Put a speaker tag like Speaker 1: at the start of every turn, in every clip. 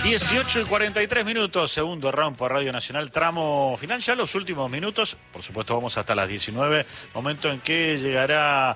Speaker 1: 18:43, segundo round por Radio Nacional, tramo final, ya los últimos minutos, por supuesto vamos hasta las 19, momento en que llegará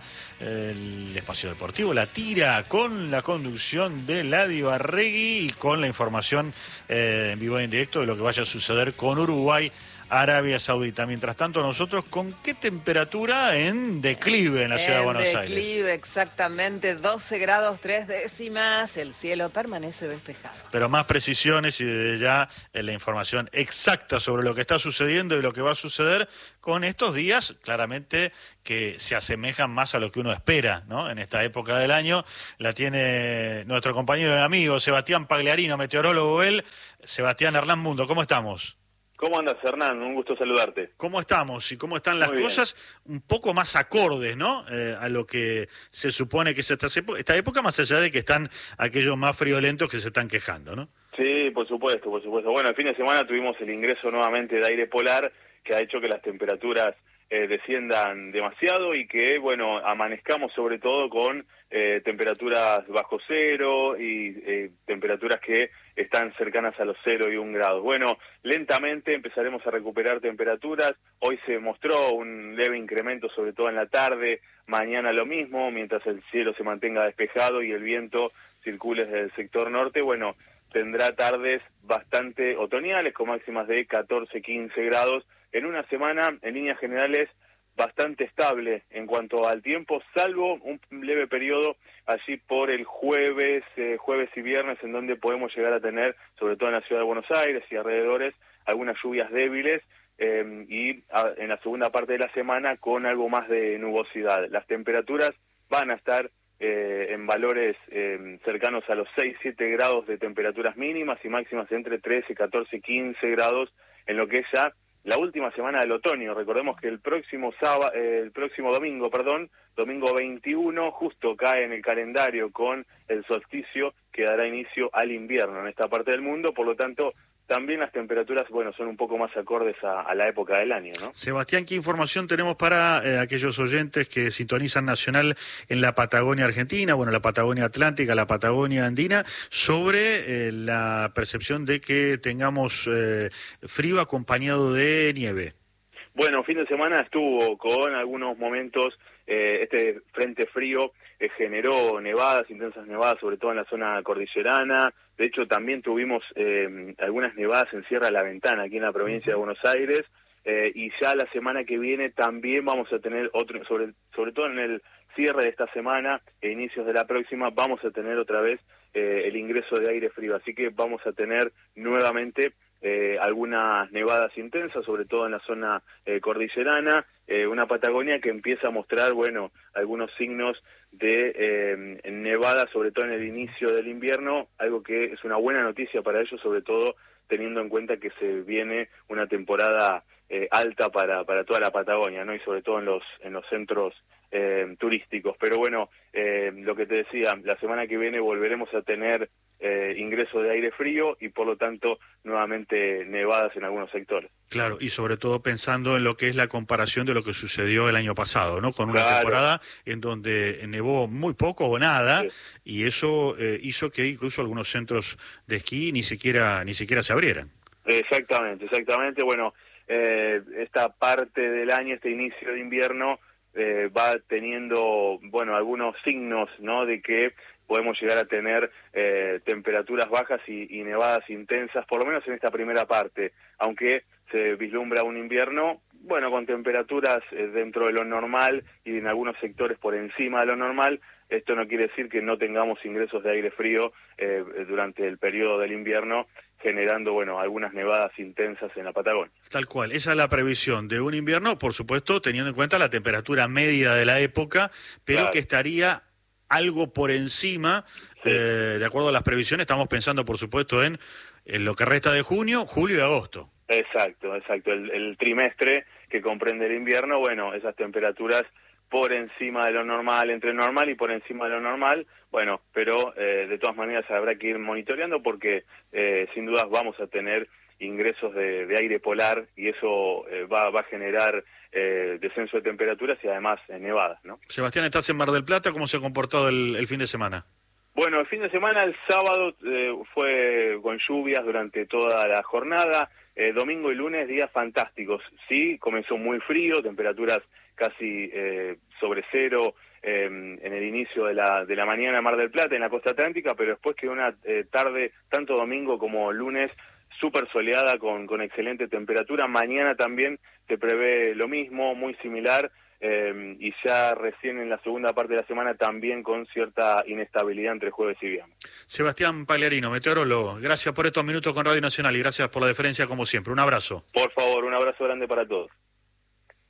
Speaker 1: el espacio deportivo, la tira, con la conducción de Ladio Arregui y con la información en vivo e en directo de lo que vaya a suceder con Uruguay, Arabia Saudita. Mientras tanto, nosotros, ¿con qué temperatura en declive en la ciudad de Buenos Aires?
Speaker 2: En declive, exactamente, 12 grados 3 décimas, el cielo permanece despejado.
Speaker 1: Pero más precisiones y desde ya la información exacta sobre lo que está sucediendo y lo que va a suceder con estos días, claramente que se asemejan más a lo que uno espera, ¿no? En esta época del año la tiene nuestro compañero y amigo Sebastián Pagliarino, meteorólogo él. Sebastián Hernán Mundo, ¿cómo estamos?
Speaker 3: ¿Cómo andas, Hernán? Un gusto saludarte.
Speaker 1: ¿Cómo estamos y cómo están las cosas? Un poco más acordes, ¿no? A lo que se supone que es esta época, más allá de que están aquellos más friolentos que se están quejando, ¿no?
Speaker 3: Sí, por supuesto, por supuesto. Bueno, el fin de semana tuvimos el ingreso nuevamente de aire polar, que ha hecho que las temperaturas desciendan demasiado y que, bueno, amanezcamos sobre todo con temperaturas bajo cero y temperaturas que están cercanas a los 0 y 1 grados. Bueno, lentamente empezaremos a recuperar temperaturas. Hoy se mostró un leve incremento, sobre todo en la tarde. Mañana lo mismo, mientras el cielo se mantenga despejado y el viento circule desde el sector norte. Bueno, tendrá tardes bastante otoñales, con máximas de 14, 15 grados. En una semana, en líneas generales, bastante estable en cuanto al tiempo, salvo un leve periodo allí por el jueves y viernes, en donde podemos llegar a tener, sobre todo en la ciudad de Buenos Aires y alrededores, algunas lluvias débiles, y en la segunda parte de la semana con algo más de nubosidad. Las temperaturas van a estar en valores cercanos a los 6, 7 grados de temperaturas mínimas y máximas entre 13, 14, 15 grados en lo que es ya la última semana del otoño. Recordemos que el próximo domingo, domingo 21, justo cae en el calendario con el solsticio que dará inicio al invierno en esta parte del mundo, por lo tanto también las temperaturas, bueno, son un poco más acordes a la época del año, ¿no?
Speaker 1: Sebastián, ¿qué información tenemos para aquellos oyentes que sintonizan Nacional en la Patagonia Argentina, bueno, la Patagonia Atlántica, la Patagonia Andina, sobre la percepción de que tengamos frío acompañado de nieve?
Speaker 3: Bueno, fin de semana estuvo con algunos momentos, este frente frío generó nevadas, intensas nevadas, sobre todo en la zona cordillerana. De hecho, también tuvimos algunas nevadas en Sierra La Ventana, aquí en la provincia de Buenos Aires, y ya la semana que viene también vamos a tener otro, sobre todo en el cierre de esta semana e inicios de la próxima, vamos a tener otra vez el ingreso de aire frío, así que vamos a tener nuevamente algunas nevadas intensas, sobre todo en la zona cordillerana, una Patagonia que empieza a mostrar, bueno, algunos signos de nevada, sobre todo en el inicio del invierno, algo que es una buena noticia para ellos, sobre todo teniendo en cuenta que se viene una temporada alta para toda la Patagonia, ¿no? Y sobre todo en los centros turísticos. Pero bueno, lo que te decía, la semana que viene volveremos a tener ingreso de aire frío y por lo tanto nuevamente nevadas en algunos sectores.
Speaker 1: Claro, y sobre todo pensando en lo que es la comparación de lo que sucedió el año pasado, ¿no? Con una temporada en donde nevó muy poco o nada, sí, y eso hizo que incluso algunos centros de esquí ni siquiera se abrieran.
Speaker 3: Exactamente. Bueno, esta parte del año, este inicio de invierno, va teniendo, bueno, algunos signos, ¿no?, de que podemos llegar a tener temperaturas bajas y nevadas intensas, por lo menos en esta primera parte, aunque se vislumbra un invierno, bueno, con temperaturas dentro de lo normal y en algunos sectores por encima de lo normal. Esto no quiere decir que no tengamos ingresos de aire frío durante el periodo del invierno, generando, bueno, algunas nevadas intensas en la Patagonia.
Speaker 1: Tal cual, esa es la previsión de un invierno, por supuesto, teniendo en cuenta la temperatura media de la época, pero claro, que estaría algo por encima, sí, de acuerdo a las previsiones. Estamos pensando, por supuesto, en lo que resta de junio, julio y agosto.
Speaker 3: Exacto, el trimestre que comprende el invierno, bueno, esas temperaturas por encima de lo normal, entre el normal y por encima de lo normal, bueno, pero de todas maneras habrá que ir monitoreando porque sin dudas vamos a tener ingresos de aire polar y eso va a generar descenso de temperaturas y además nevadas, ¿no?
Speaker 1: Sebastián, estás en Mar del Plata, ¿cómo se ha comportado el fin de semana?
Speaker 3: Bueno, el fin de semana, el sábado, fue con lluvias durante toda la jornada. Domingo y lunes, días fantásticos. Sí, comenzó muy frío, temperaturas casi sobre cero en el inicio de la mañana en Mar del Plata, en la costa atlántica, pero después quedó una tarde, tanto domingo como lunes, súper soleada con excelente temperatura. Mañana también se prevé lo mismo, muy similar. Y ya recién en la segunda parte de la semana también con cierta inestabilidad entre jueves y viernes.
Speaker 1: Sebastián Pagliarino, meteorólogo, gracias por estos minutos con Radio Nacional y gracias por la deferencia como siempre. Un abrazo.
Speaker 3: Por favor, un abrazo grande para todos.